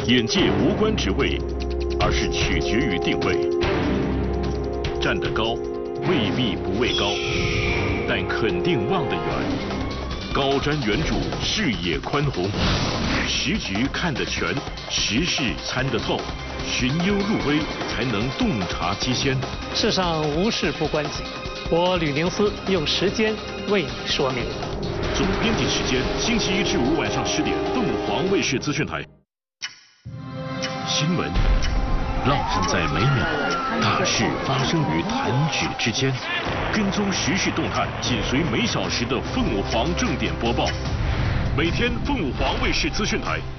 眼界无关职位，而是取决于定位。站得高，未必不畏高，但肯定望得远。高瞻远瞩，视野宽宏，时局看得全，时事参得透，寻幽入微，才能洞察机先。 世上无事不关己，我吕宁思用时间为你说明。 总编辑时间：星期1至5晚上10点，凤凰卫视资讯台。新闻浪人在每秒，大事发生于弹指之间。跟踪时事动态，紧随每小时的凤凰正点播报。每天凤凰卫视资讯台